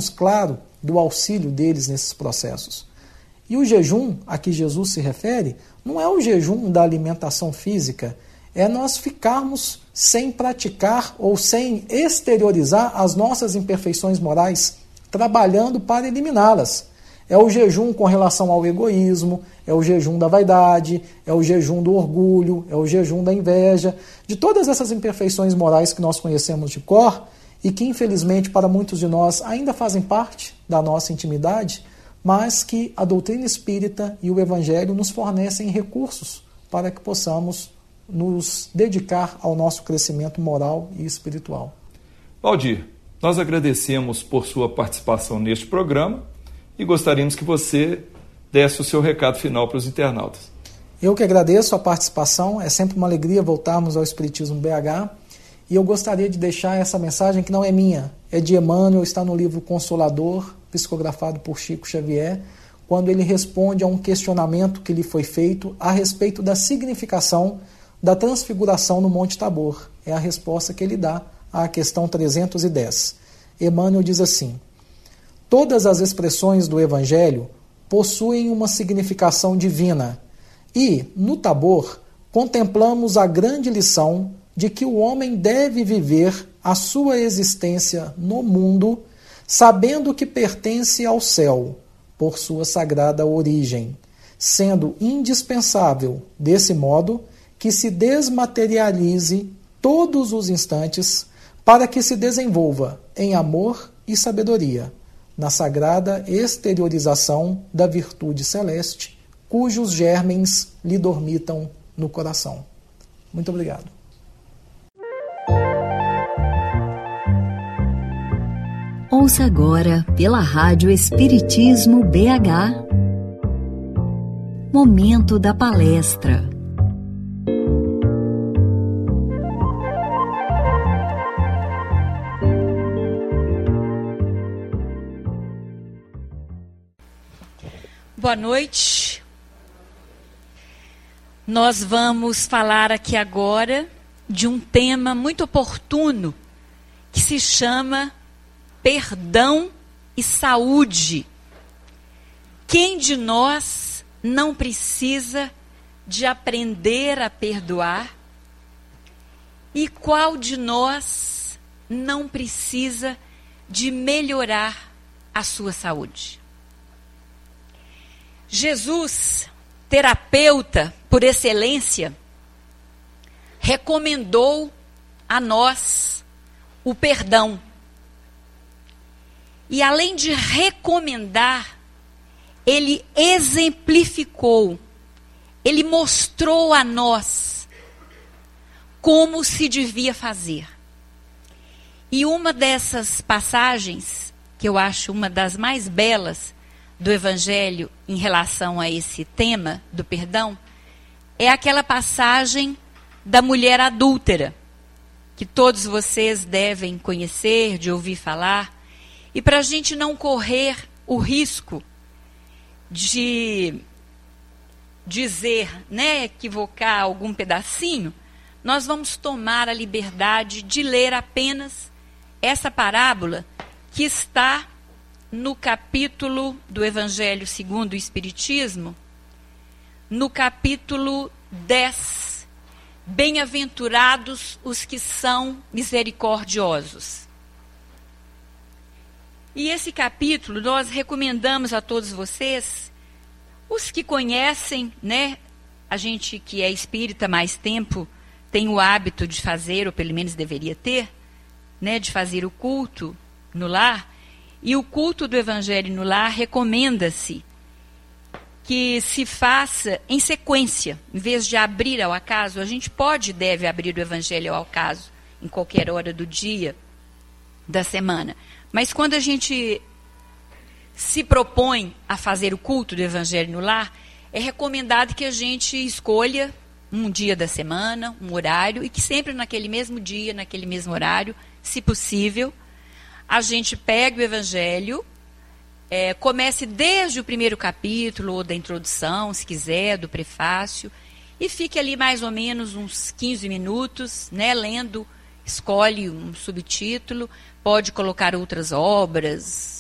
claro do auxílio deles nesses processos. E o jejum a que Jesus se refere não é o jejum da alimentação física, é nós ficarmos sem praticar ou sem exteriorizar as nossas imperfeições morais, trabalhando para eliminá-las. É o jejum com relação ao egoísmo, é o jejum da vaidade, é o jejum do orgulho, é o jejum da inveja, de todas essas imperfeições morais que nós conhecemos de cor e que, infelizmente, para muitos de nós ainda fazem parte da nossa intimidade, mas que a doutrina espírita e o Evangelho nos fornecem recursos para que possamos nos dedicar ao nosso crescimento moral e espiritual. Valdir, nós agradecemos por sua participação neste programa e gostaríamos que você desse o seu recado final para os internautas. Eu que agradeço a participação, é sempre uma alegria voltarmos ao Espiritismo BH, e eu gostaria de deixar essa mensagem que não é minha, é de Emmanuel, está no livro Consolador, psicografado por Chico Xavier, quando ele responde a um questionamento que lhe foi feito a respeito da significação da transfiguração no Monte Tabor. É a resposta que ele dá à questão 310. Emmanuel diz assim: todas as expressões do Evangelho possuem uma significação divina e, no Tabor, contemplamos a grande lição de que o homem deve viver a sua existência no mundo sabendo que pertence ao céu, por sua sagrada origem, sendo indispensável, desse modo, que se desmaterialize todos os instantes para que se desenvolva em amor e sabedoria, na sagrada exteriorização da virtude celeste, cujos germens lhe dormitam no coração. Muito obrigado. Ouça agora, pela Rádio Espiritismo BH, Momento da Palestra. Boa noite. Nós vamos falar aqui agora de um tema muito oportuno que se chama perdão e saúde. Quem de nós não precisa de aprender a perdoar? E qual de nós não precisa de melhorar a sua saúde? Jesus, terapeuta por excelência, recomendou a nós o perdão. E além de recomendar, ele exemplificou, ele mostrou a nós como se devia fazer. E uma dessas passagens, que eu acho uma das mais belas do Evangelho em relação a esse tema do perdão, é aquela passagem da mulher adúltera, que todos vocês devem conhecer, de ouvir falar. E para a gente não correr o risco de dizer, equivocar algum pedacinho, nós vamos tomar a liberdade de ler apenas essa parábola que está no capítulo do Evangelho segundo o Espiritismo, no capítulo 10, Bem-aventurados os que são misericordiosos. E esse capítulo nós recomendamos a todos vocês, os que conhecem, a gente que é espírita há mais tempo, tem o hábito de fazer, ou pelo menos deveria ter, de fazer o culto no lar. E o culto do Evangelho no lar recomenda-se que se faça em sequência, em vez de abrir ao acaso. A gente pode e deve abrir o Evangelho ao acaso, em qualquer hora do dia, da semana. Mas quando a gente se propõe a fazer o culto do Evangelho no lar, é recomendado que a gente escolha um dia da semana, um horário, e que sempre naquele mesmo dia, naquele mesmo horário, se possível, a gente pegue o Evangelho, comece desde o primeiro capítulo, ou da introdução, se quiser, do prefácio, e fique ali mais ou menos uns 15 minutos, lendo, escolhe um subtítulo, pode colocar outras obras,